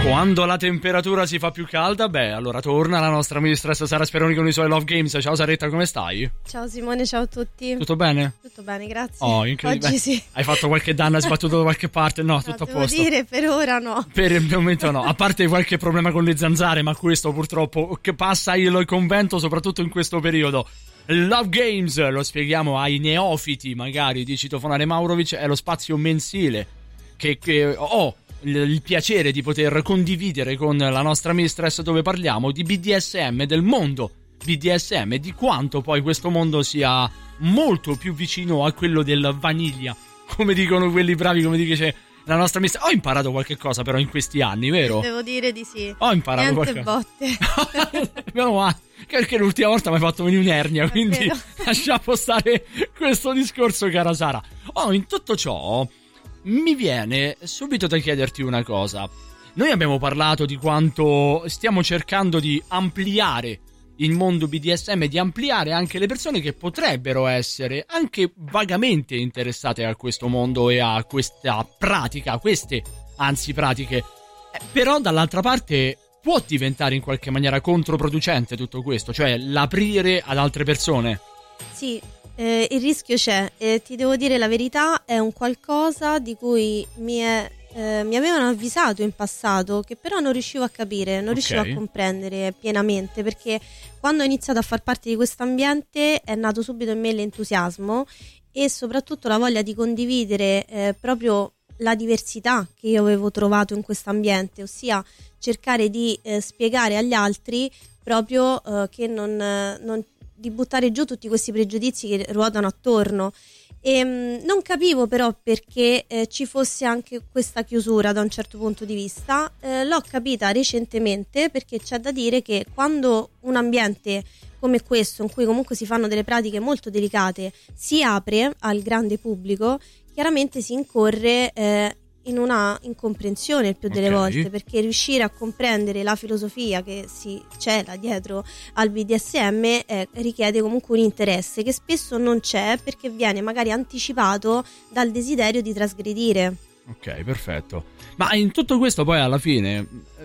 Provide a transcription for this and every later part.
Quando la temperatura si fa più calda, allora torna la nostra mistress Sara Speroni con i suoi Love Games. Ciao Saretta, come stai? Ciao Simone, ciao a tutti. Tutto bene? Tutto bene, grazie. Oh, incredibile. Oggi sì. Hai fatto qualche danno, hai sbattuto da qualche parte? No, tutto a devo posto. dire, per ora no. Per il momento no, a parte qualche problema con le zanzare, ma questo purtroppo che passa il convento, soprattutto in questo periodo. Love Games, lo spieghiamo ai neofiti magari di Citofonare Maurovic, è lo spazio mensile che ho il piacere di poter condividere con la nostra mistress, dove parliamo di BDSM, del mondo BDSM, di quanto poi questo mondo sia molto più vicino a quello del vaniglia, come dicono quelli bravi, come dice la nostra mistress. Ho imparato qualche cosa però in questi anni, vero? Devo dire di sì. Ho imparato niente qualcosa. botte. Meno male, perché l'ultima volta mi hai fatto venire un'ernia, quindi lasciamo stare questo discorso, cara Sara. In tutto ciò mi viene subito da chiederti una cosa. Noi abbiamo parlato di quanto stiamo cercando di ampliare il mondo BDSM, di ampliare anche le persone che potrebbero essere anche vagamente interessate a questo mondo e a questa pratica, queste anzi pratiche. Però dall'altra parte può diventare in qualche maniera controproducente tutto questo, cioè l'aprire ad altre persone. Sì, il rischio c'è, ti devo dire la verità, è un qualcosa di cui mi avevano avvisato in passato, che però non riuscivo a capire, non riuscivo a comprendere pienamente, perché quando ho iniziato a far parte di questo ambiente è nato subito in me l'entusiasmo e soprattutto la voglia di condividere proprio la diversità che io avevo trovato in questo ambiente, ossia cercare di spiegare agli altri proprio che non di buttare giù tutti questi pregiudizi che ruotano attorno. E non capivo però perché ci fosse anche questa chiusura da un certo punto di vista. L'ho capita recentemente, perché c'è da dire che quando un ambiente come questo, in cui comunque si fanno delle pratiche molto delicate, si apre al grande pubblico, chiaramente si incorre in una incomprensione il più delle volte, perché riuscire a comprendere la filosofia che si cela dietro al BDSM richiede comunque un interesse che spesso non c'è, perché viene magari anticipato dal desiderio di trasgredire. Ok, perfetto. Ma in tutto questo poi alla fine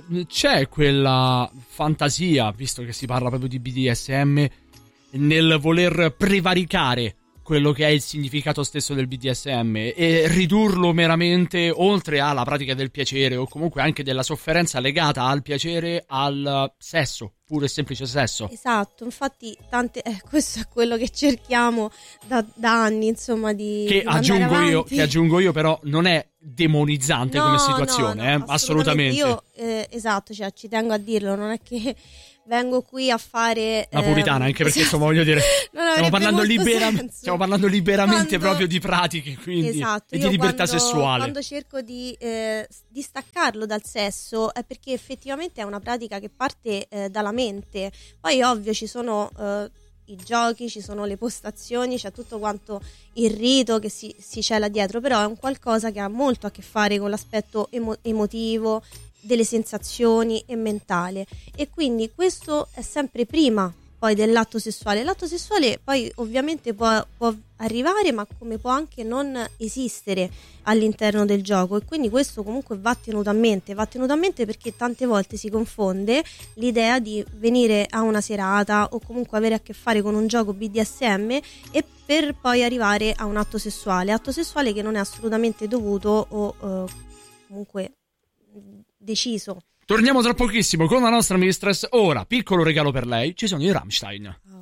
c'è quella fantasia, visto che si parla proprio di BDSM, nel voler prevaricare quello che è il significato stesso del BDSM e ridurlo meramente, oltre alla pratica del piacere o comunque anche della sofferenza legata al piacere, al sesso, puro e semplice sesso. Esatto, infatti questo è quello che cerchiamo da anni, insomma, che aggiungo io però non è demonizzante come situazione, no, assolutamente. Io esatto, cioè ci tengo a dirlo, non è che vengo qui a fare la puritana, anche perché insomma voglio dire stiamo parlando liberamente proprio di pratiche, quindi e di libertà sessuale. Quando cerco di distaccarlo dal sesso è perché effettivamente è una pratica che parte dalla mente. Poi ovvio ci sono i giochi, ci sono le postazioni, c'è tutto quanto il rito che si cela dietro, però è un qualcosa che ha molto a che fare con l'aspetto emotivo, delle sensazioni e mentale, e quindi questo è sempre prima poi dell'atto sessuale. L'atto sessuale poi ovviamente può arrivare, ma come può anche non esistere all'interno del gioco, e quindi questo comunque va tenuto a mente, perché tante volte si confonde l'idea di venire a una serata o comunque avere a che fare con un gioco BDSM e per poi arrivare a un atto sessuale che non è assolutamente dovuto o comunque deciso. Torniamo tra pochissimo con la nostra mistress. Ora, piccolo regalo per lei, ci sono i Rammstein.